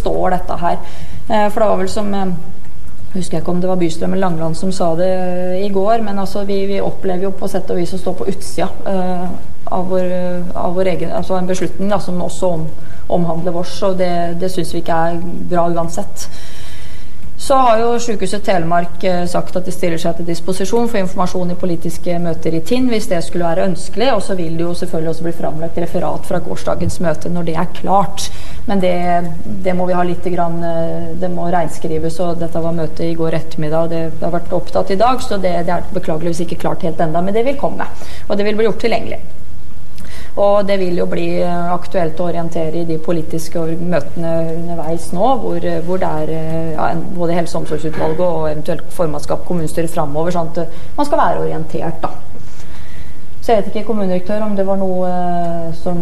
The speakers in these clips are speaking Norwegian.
står dette her. For det var vel som, husker jeg ikke om det var Bystrøm eller Langeland som sa det I går, men altså vi opplever jo på sett og vis å stå på utsida av vår egen, altså en beslutning da, som også omhandler vårs, og det synes vi ikke bra uansett. Så har jo Sykehuset Telemark sagt at de stiller seg til disposisjon for informasjon I politiske møter I Tinn, hvis det skulle være ønskelig, og så vil det jo selvfølgelig også bli fremlagt referat fra gårsdagens møte når det klart. Men det må vi ha litt grann, det må regnskrives, og dette var møte I går ettermiddag, og det har vært opptatt I dag, så det beklageligvis ikke klart helt enda, men det vil komme, og det vil bli gjort tilgjengelig. Og det vil jo bli aktuelt å orientere I de politiske møtene underveis nå, hvor det både Helse- og omsorgsutvalget og eventuelt formannskap kommunestyret fremover, sånn at man skal være orientert da. Så jeg vet ikke, kommunedirektør, om det var noe som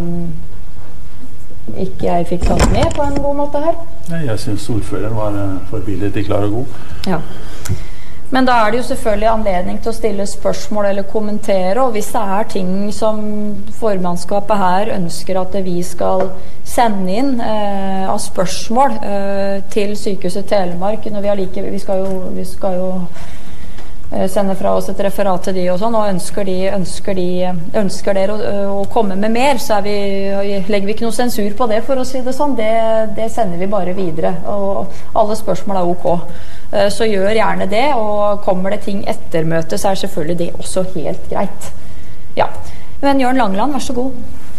ikke jeg fikk tatt med på en god måte her? Nei, jeg synes ordføreren var forbilledlig klar og god. Ja. Men da det jo selvfølgelig anledning til å stille spørsmål eller kommentere, og hvis det ting som formannskapet her ønsker at vi skal sende inn av spørsmål til Sykehuset Telemark, når vi skal jo sende fra oss et referat til de og sånn, og ønsker dere å komme med mer, så legger vi ikke noe sensur på det, for å si det sånn. Det sender vi bare videre, og alle spørsmål ok. Så gjør gjerne det, og kommer det ting etter møtet, så selvfølgelig det også helt greit. Ja. Men Jørn Langeland, vær så god.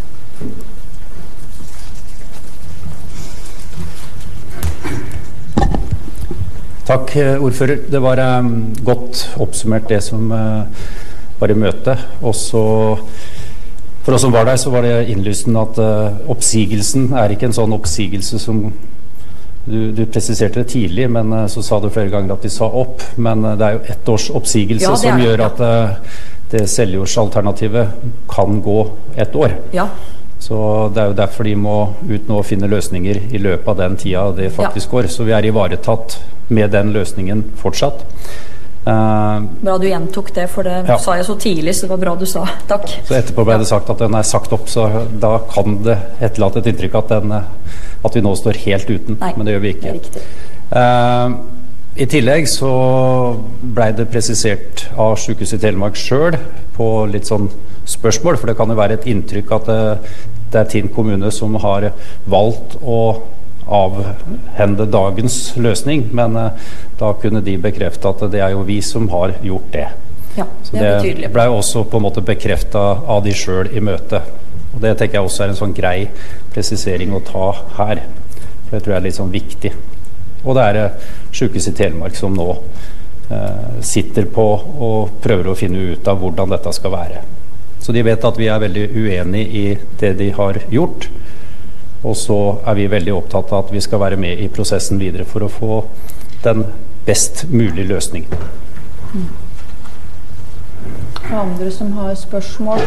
Takk, ordfører. Det var godt oppsummert det som var I møtet. Og så, for oss som var der, så var det innlysende at oppsigelsen ikke en sånn oppsigelse som du presiserte det tidlig, men så sa du flere ganger at de sa opp. Men det jo 1 års oppsigelse som gjør at det selvjordsalternativet kan gå 1 år. Ja. Så det jo derfor de må ut nå og finne løsninger I løpet av den tida det faktisk går. Så vi ivaretatt med den løsningen fortsatt. Bra du gjentok det, for det sa jeg så tidlig, så det var bra du sa. Takk. Så etterpå ble det sagt at den sagt opp, så da kan det etterlate et inntrykk at vi nå står helt uten. Nei, men det gjør vi ikke. Det riktig. I tillegg så ble det presisert av Sykehuset Telemark selv på litt sånn spørsmål, for det kan jo være et inntrykk at det Tinn kommune som har valgt å avhende dagens løsning, men da kunne de bekrefte at det jo vi som har gjort det. Ja, så det ble også på en måte bekreftet av de selv I møtet. Og det tenker jeg også en sånn grei presisering å ta her. For det tror jeg litt sånn viktig. Og det Sykehuset Telemark som nå sitter på og prøver å finne ut av hvordan dette skal være. Så de vet at vi veldig uenige I det de har gjort, og så vi veldig opptatt av at vi skal være med I prosessen videre for å få den best mulige løsningen. Andre som har spørsmål?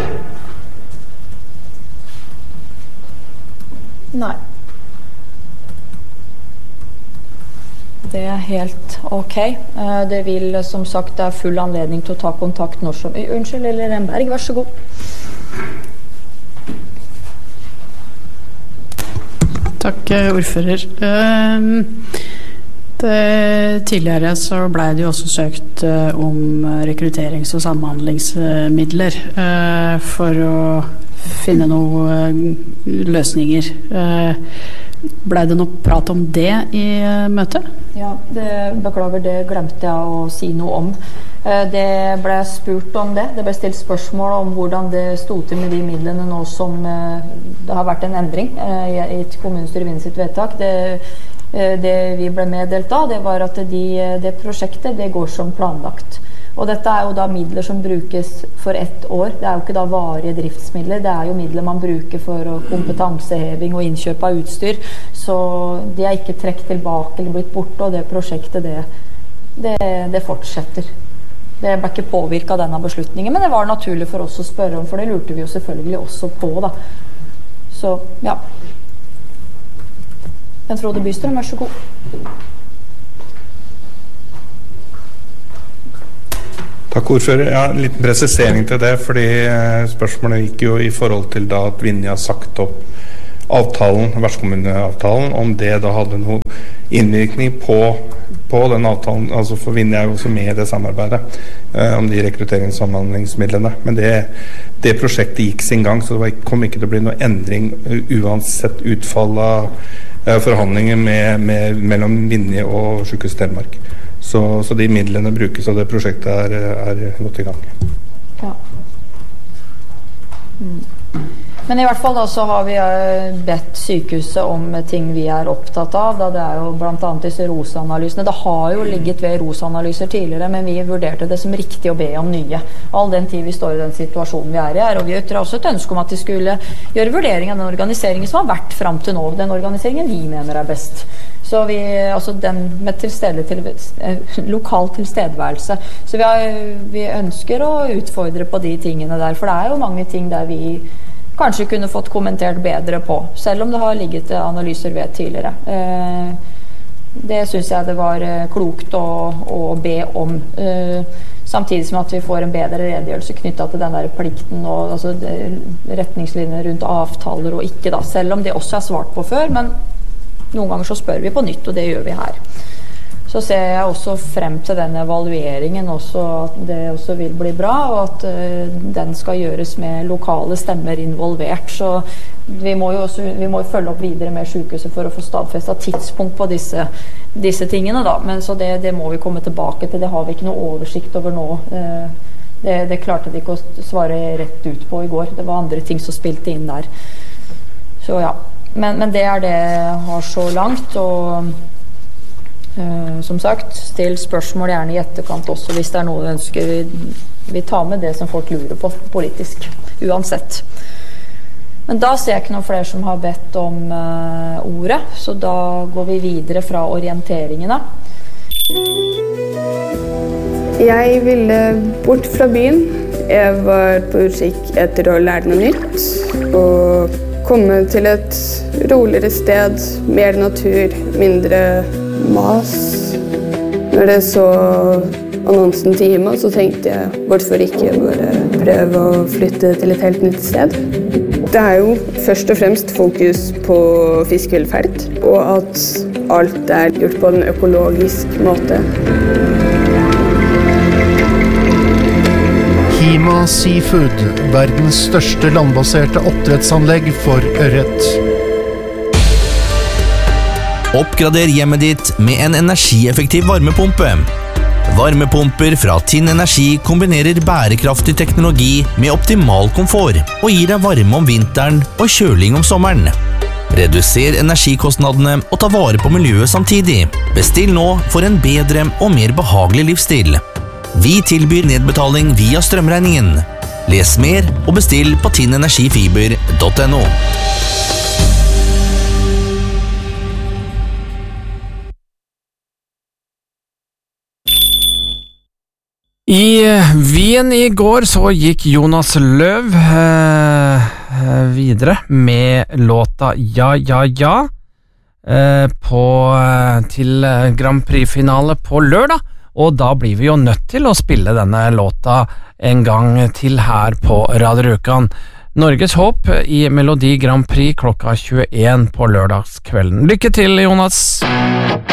Nei. Det helt ok. Det vil, som sagt, det full anledning til å ta kontakt når som... Unnskyld, Lille Remberg, vær så god. Takk, ordfører. Tidligere så ble det jo også søkt om rekrutterings- og samhandlingsmidler for å finne noen løsninger. Ble det noe prat om det I møtet? Ja, beklager, det glemte jeg å si noe om. Det ble spurt om det. Det ble stilt spørsmål om hvordan det stod til med de midlene nå som det har vært en endring I et kommunestyre sitt vedtak. Det vi ble meddelt da, det var at det prosjektet, det går som planlagt. Og dette jo da midler som brukes for 1 år. Det jo ikke da varige driftsmidler, det jo midler man bruker for kompetanseheving og innkjøp av utstyr. Så de ikke trekt tilbake eller blitt borte, og det prosjektet, det fortsetter. Det ble ikke påvirket av denne beslutningen, men det var naturlig for oss å spørre om, for det lurte vi jo selvfølgelig også på da. Så, ja. Bent Frode Bystrøm, vær så god. Takk, ordfører. Ja, en liten presisering til det, fordi spørsmålet gikk jo I forhold til da at Vinje har sagt opp avtalen, vertskommuneavtalen, om det da hadde noen innvirkning på den avtalen. Altså for Vinje er jo også med i det samarbeidet om de rekrutteringssamhandlingsmidlene. Men det prosjektet gikk sin gang, så det kom ikke til å bli noen endring uansett utfall av forhandlinger mellom Vinje og Sykehuset Telemark. Så de midlene brukes, og det prosjektet er godt i gang. Ja. Men i hvert fall da så har vi bedt sykehuset om ting vi er opptatt av, da det er jo blant annet disse ROS-analysene. Det har jo ligget ved ROS-analyser tidligere, men vi vurderte det som riktig å be om nye. All den tid vi står i den situasjonen vi er i her, og vi har også et ønske om at de skulle gjøre vurdering av den organiseringen som har vært frem til nå, den organiseringen vi mener er best. Så altså den med lokal tilstedeværelse. Så vi ønsker å utfordre på de tingene der, for det er jo mange ting der vi kanskje kunne fått kommentert bedre på, selv om det har ligget analyser ved tidligere. Det synes jeg det var klokt å be om. Samtidig som at vi får en bedre redegjørelse knyttet til den der plikten og altså, retningslinjer rundt avtaler og ikke da, selv om det også er svart på før, men noen ganger så spør vi på nytt, og det gjør vi her. Så ser jeg også frem til den evalueringen også, at det også vil bli bra, og at den skal gjøres med lokale stemmer involvert. Så vi må jo følge opp videre med sykehuset for å få stadfestet tidspunkt på disse tingene da. Men så det må vi komme tilbake til, det har vi ikke noe oversikt over nå. Det klarte de ikke å svare rett ut på i går. Det var andre ting som spilte inn der. Så ja, men det er det jeg har så langt, og som sagt, still spørsmål gjerne i etterkant også hvis det er noe du ønsker. Vi tar med det som folk lurer på politisk, uansett. Men da ser jeg ikke noen flere som har bedt om ordet, så da går vi videre fra orienteringene. Jeg ville bort fra byen. Jeg var på utkikk etter å lære noe nytt, og komme til et roligere sted, mer natur, mindre mas. Når jeg så annonsen til Hima, så tenkte jeg, hvorfor ikke bare prøve å flytte til et helt nytt sted? Det er jo først og fremst fokus på fiskevelferd, og at alt er gjort på en økologisk måte. Hima Seafood, verdens største landbaserte oppdrettsanlegg for ørret. Oppgrader hjemmet ditt med en energieffektiv varmepumpe. Varmepumper fra Tinn Energi kombinerer bærekraftig teknologi med optimal komfort og gir deg varme om vinteren og kjøling om sommeren. Reduser energikostnadene og ta vare på miljøet samtidig. Bestill nå for en bedre og mer behagelig livsstil. Vi tilbyr nedbetaling via strømregningen. Les mer og bestill på tinnenergifiber.no. I Wien i går så gikk Jonas Løv videre med låta Ja, ja, ja til Grand Prix-finale på lørdag, og da blir vi jo nødt til å spille denne låta en gang til her på Radio Rjukan. Norges håp i Melodi Grand Prix klokka 21 på lørdagskvelden. Lykke til, Jonas!